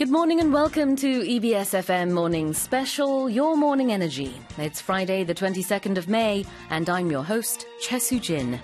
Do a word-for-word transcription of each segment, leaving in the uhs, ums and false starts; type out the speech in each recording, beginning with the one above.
Good morning and welcome to E B S F M Morning Special, Your Morning Energy. It's Friday, the twenty-second of May, and I'm your host, Choi Soo-jin.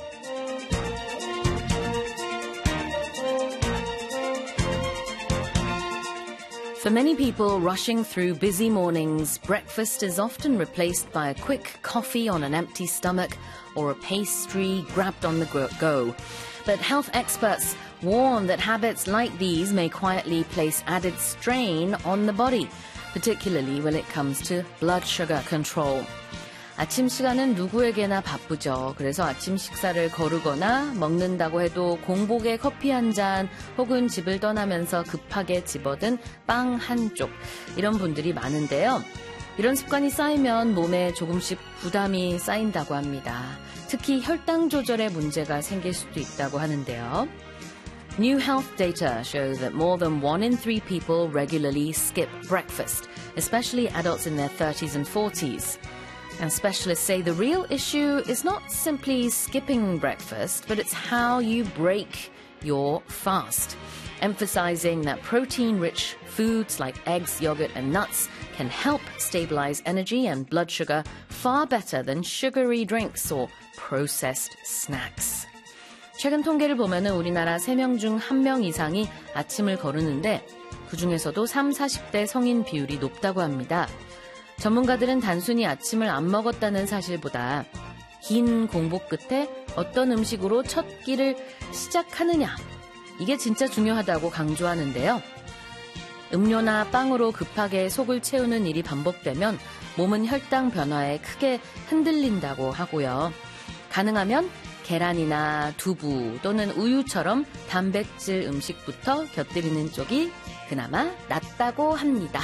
For many people rushing through busy mornings, breakfast is often replaced by a quick coffee on an empty stomach or a pastry grabbed on the go. But health experts warn that habits like these may quietly place added strain on the body, particularly when it comes to blood sugar control. 아침 시간은 누구에게나 바쁘죠. 그래서 아침 식사를 거르거나 먹는다고 해도 공복에 커피 한 잔 혹은 집을 떠나면서 급하게 집어든 빵 한 쪽 이런 분들이 많은데요. 이런 습관이 쌓이면 몸에 조금씩 부담이 쌓인다고 합니다. 특히 혈당 조절에 문제가 생길 수도 있다고 하는데요. New health data show that more than one in three people regularly skip breakfast, especially adults in their thirties and forties. And specialists say the real issue is not simply skipping breakfast, but it's how you break your fast, emphasizing that protein-rich foods like eggs, yogurt, and nuts can help stabilize energy and blood sugar far better than sugary drinks or processed snacks. 최근 통계를 보면은 우리나라 세 명 중 한 명 이상이 아침을 거르는데 그중에서도 삼, 사십 대 성인 비율이 높다고 합니다. 전문가들은 단순히 아침을 안 먹었다는 사실보다 긴 공복 끝에 어떤 음식으로 첫 끼를 시작하느냐, 이게 진짜 중요하다고 강조하는데요. 음료나 빵으로 급하게 속을 채우는 일이 반복되면 몸은 혈당 변화에 크게 흔들린다고 하고요. 가능하면 계란이나 두부 또는 우유처럼 단백질 음식부터 곁들이는 쪽이 그나마 낫다고 합니다.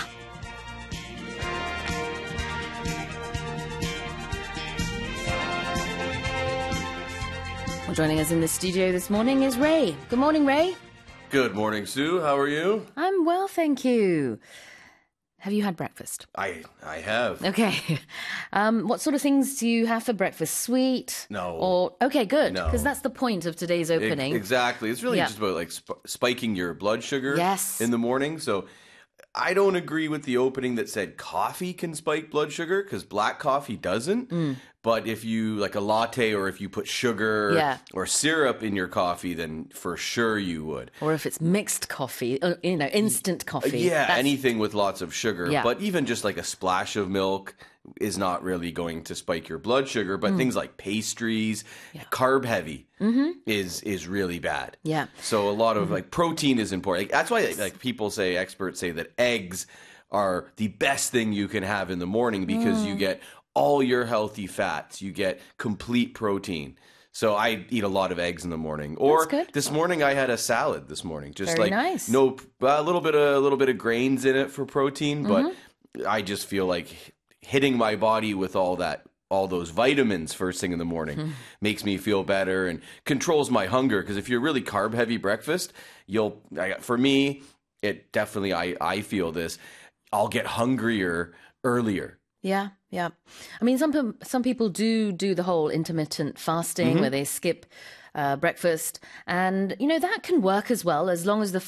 Joining us in the studio this morning is Ray. Good morning, Ray. Good morning, Sue. How are you? I'm well, thank you. Have you had breakfast? I I have. Okay. Um, what sort of things do you have for breakfast? Sweet? No. Or okay, good, No. because that's the point of today's opening. E- exactly. It's really Yeah. just about like sp- spiking your blood sugar Yes. in the morning. So I don't agree with the opening that said coffee can spike blood sugar because black coffee doesn't. Mm. But if you like a latte or if you put sugar Yeah. or syrup in your coffee, then for sure you would. Or if it's mixed coffee, uh, you know, instant coffee. Yeah, That's- anything with lots of sugar. Yeah. But even just like a splash of milk is not really going to spike your blood sugar. But things like pastries, carb heavy is is really bad. Yeah. So a lot of like protein is important. Like, that's why like people say, experts say that eggs are the best thing you can have in the morning because you get all your healthy fats. You get complete protein. So I eat a lot of eggs in the morning. Or That's good. this morning I had a salad this morning. Just Very like nice. no a little bit of a little bit of grains in it for protein, but I just feel like hitting my body with all that all those vitamins first thing in the morning makes me feel better and controls my hunger because if you're really carb heavy breakfast, you'll I, for me it definitely I I feel this I'll get hungrier earlier. Yeah, yeah. I mean, some pe- some people do do the whole intermittent fasting where they skip uh, breakfast, and you know that can work as well as long as the